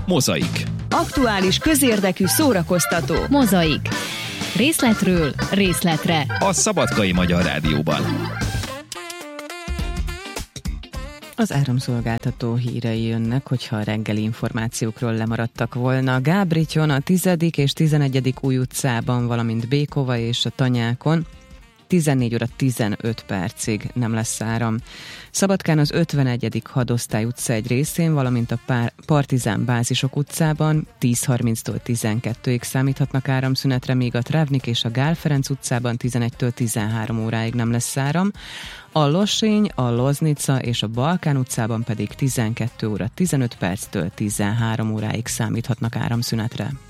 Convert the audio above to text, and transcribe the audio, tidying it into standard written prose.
Mozaik. Aktuális, közérdekű, szórakoztató. Mozaik. Részletről részletre. A Szabadkai Magyar Rádióban. Az áramszolgáltató hírei jönnek, hogyha a reggeli információkról lemaradtak volna. Gábrityon a 10. és 11. új utcában, valamint Békova és a Tanyákon 14 óra 15 percig nem lesz áram. Szabadkán az 51. hadosztály utca egy részén, valamint a Partizán Bázisok utcában 10:30-tól 12-ig számíthatnak áramszünetre, míg a Trávnik és a Gál Ferenc utcában 11-től 13 óráig nem lesz áram. A Losény, a Loznica és a Balkán utcában pedig 12 óra 15 perctől 13 óráig számíthatnak áramszünetre.